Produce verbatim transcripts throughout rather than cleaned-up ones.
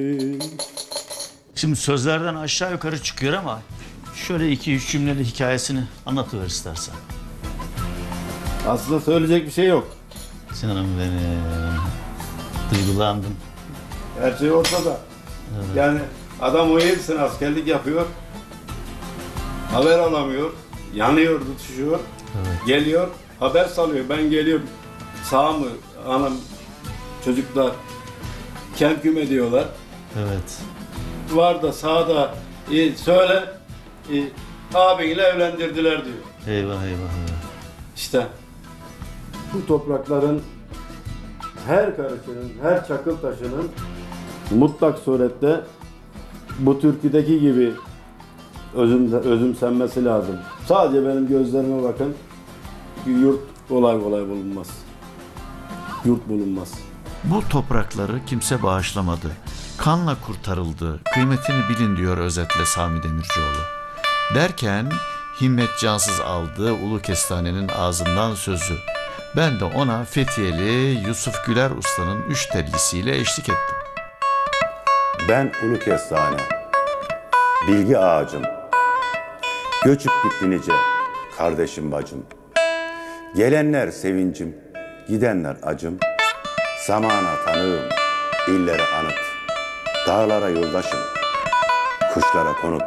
Şimdi sözlerden aşağı yukarı çıkıyor ama şöyle iki üç cümleli hikayesini anlatıver istersen. Aslında söyleyecek bir şey yok. Sinan'ım benim. Duygulandım. Her şey ortada. Evet. Yani adam on yedi sene askerlik yapıyor. Haber alamıyor. Yanıyor, tutuşuyor. Evet. Geliyor, haber salıyor. Ben geliyorum. Sağ mı anam, çocuklar kemküm ediyorlar. Evet. Var da sağda e, söyle e, abinle evlendirdiler diyor. Eyvah eyvah eyvah. İşte bu toprakların her karışının, her çakıl taşının mutlak surette bu türküdeki gibi özüm, özümsenmesi lazım. Sadece benim gözlerime bakın, bir yurt kolay kolay bulunmaz. Yurt bulunmaz. Bu toprakları kimse bağışlamadı. Kanla kurtarıldı. Kıymetini bilin diyor özetle Sami Demircioğlu. Derken Himmet Cansız aldı Ulu Kestane'nin ağzından sözü. Ben de ona Fethiyeli Yusuf Güler Usta'nın üç tellisiyle eşlik ettim. Ben Ulu Kestane, bilgi ağacım, göçüp gitti nice kardeşim bacım. Gelenler sevincim, gidenler acım, zamana tanığım, illere anıt, dağlara yoldaşım, kuşlara konut.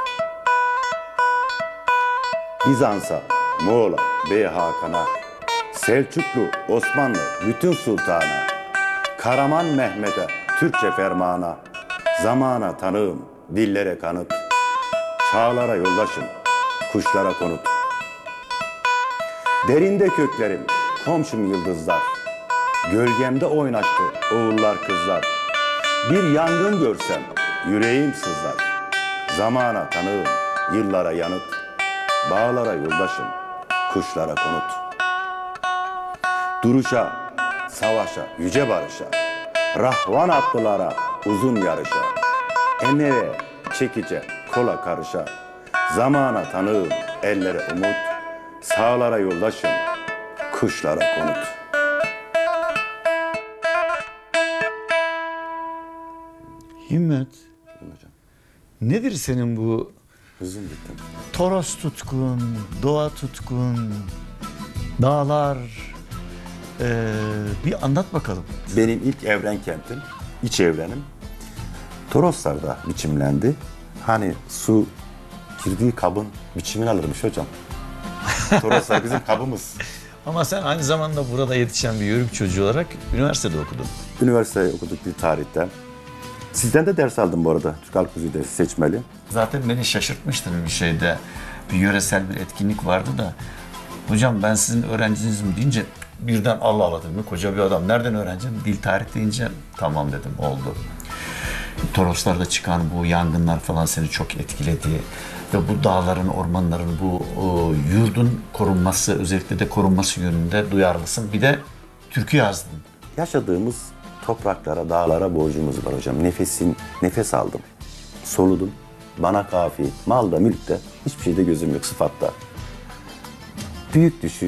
Bizans'a, Moğol'a, Bey Hakan'a, Selçuklu, Osmanlı, bütün sultana, Karaman Mehmet'e, Türkçe fermana, zamana tanığım, dillere kanıt, çağlara yoldaşım, kuşlara konut. Derinde köklerim, komşum yıldızlar, gölgemde oynaştı oğullar kızlar. Bir yangın görsem yüreğim sızlar, zamana tanığım, yıllara yanıt, bağlara yoldaşım, kuşlara konut. Duruşa, savaşa, yüce barışa, rahvan atlılara uzun yarışa, emeğe, çekice, kola karışa, zamana tanığım, ellere umut, sağlara yoldaşım, kuşlara konut. Himmet, nedir senin bu Hızım bittim. Toros tutkun, doğa tutkun, dağlar, ee, bir anlat bakalım. Benim ilk evren kentim, iç evrenim Toroslar'da biçimlendi. Hani su girdiği kabın biçimini alırmış hocam. Toroslar bizim kabımız. Ama sen aynı zamanda burada yetişen bir yörük çocuğu olarak üniversitede okudun. Üniversite okuduk bir tarihten. Sizden de ders aldım bu arada. Türk Halk Müziği dersi seçmeli. Zaten beni şaşırtmıştı bir şeyde. Bir yöresel bir etkinlik vardı da. Hocam ben sizin öğrencinizim deyince birden Allah Allah dedim. Koca bir adam. Nereden öğrencim? Dil tarih deyince tamam dedim, oldu. Toroslarda çıkan bu yangınlar falan seni çok etkiledi. Ve bu dağların, ormanların, bu o, yurdun korunması, özellikle de korunması yönünde duyarlısın. Bir de türkü yazdın. Yaşadığımız topraklara, dağlara borcumuz var hocam. Nefesin, nefes aldım, soludum. Bana kafi, malda, mülkte, hiçbir şeyde gözüm yok, sıfatta. Büyük düşün.